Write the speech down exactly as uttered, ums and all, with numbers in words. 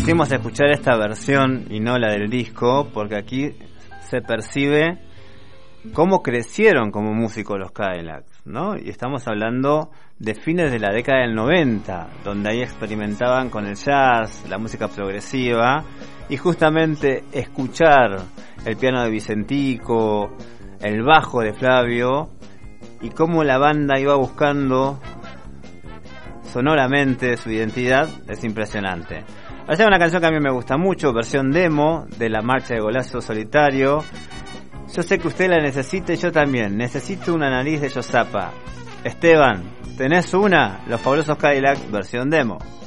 quisimos escuchar esta versión y no la del disco, porque aquí se percibe cómo crecieron como músicos los Cadillacs, ¿no? Y estamos hablando de fines de la década del noventa, donde ahí experimentaban con el jazz, la música progresiva, y justamente escuchar el piano de Vicentico, el bajo de Flavio, y cómo la banda iba buscando sonoramente su identidad, es impresionante. Esa es una canción que a mí me gusta mucho, versión demo de la marcha de Golazo Solitario. Yo sé que usted la necesita y yo también. Necesito una nariz de Yosapa. Esteban, ¿tenés una? Los Fabulosos Cadillacs, versión demo.